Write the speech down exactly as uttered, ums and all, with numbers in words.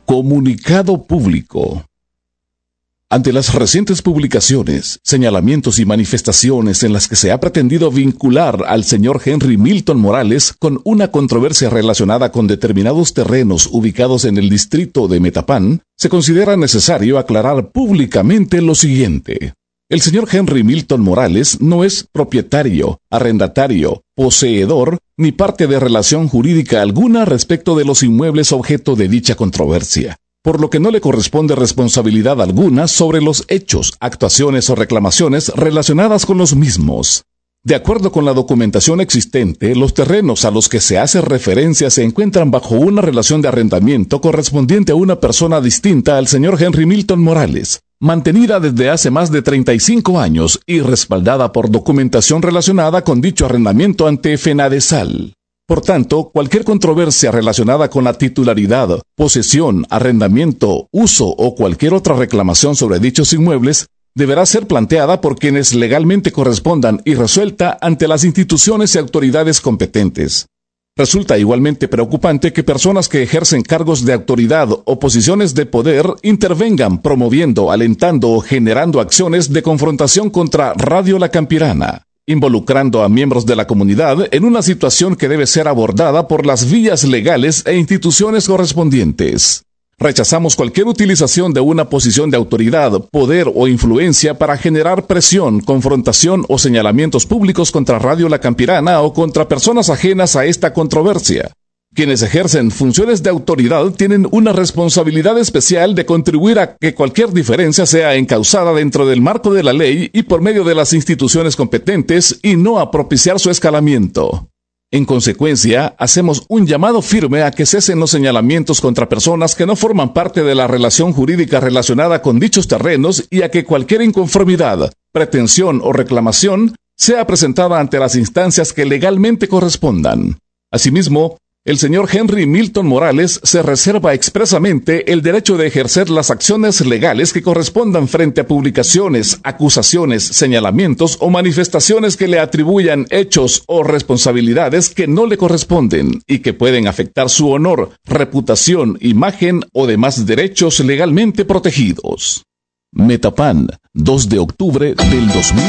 Comunicado público. Ante las recientes publicaciones, señalamientos y manifestaciones en las que se ha pretendido vincular al señor Henry Milton Morales con una controversia relacionada con determinados terrenos ubicados en el distrito de Metapán, se considera necesario aclarar públicamente lo siguiente. El señor Henry Milton Morales no es propietario, arrendatario, poseedor, ni parte de relación jurídica alguna respecto de los inmuebles objeto de dicha controversia, por lo que no le corresponde responsabilidad alguna sobre los hechos, actuaciones o reclamaciones relacionadas con los mismos. De acuerdo con la documentación existente, los terrenos a los que se hace referencia se encuentran bajo una relación de arrendamiento correspondiente a una persona distinta al señor Henry Milton Morales, mantenida desde hace más de treinta y cinco años y respaldada por documentación relacionada con dicho arrendamiento ante FENADESAL. Por tanto, cualquier controversia relacionada con la titularidad, posesión, arrendamiento, uso o cualquier otra reclamación sobre dichos inmuebles deberá ser planteada por quienes legalmente correspondan y resuelta ante las instituciones y autoridades competentes. Resulta igualmente preocupante que personas que ejercen cargos de autoridad o posiciones de poder intervengan promoviendo, alentando o generando acciones de confrontación contra Radio La Campirana, involucrando a miembros de la comunidad en una situación que debe ser abordada por las vías legales e instituciones correspondientes. Rechazamos cualquier utilización de una posición de autoridad, poder o influencia para generar presión, confrontación o señalamientos públicos contra Radio La Campirana o contra personas ajenas a esta controversia. Quienes ejercen funciones de autoridad tienen una responsabilidad especial de contribuir a que cualquier diferencia sea encauzada dentro del marco de la ley y por medio de las instituciones competentes y no a propiciar su escalamiento. En consecuencia, hacemos un llamado firme a que cesen los señalamientos contra personas que no forman parte de la relación jurídica relacionada con dichos terrenos y a que cualquier inconformidad, pretensión o reclamación sea presentada ante las instancias que legalmente correspondan. Asimismo, el señor Henry Milton Morales se reserva expresamente el derecho de ejercer las acciones legales que correspondan frente a publicaciones, acusaciones, señalamientos o manifestaciones que le atribuyan hechos o responsabilidades que no le corresponden y que pueden afectar su honor, reputación, imagen o demás derechos legalmente protegidos. Metapán, dos de octubre del dos mil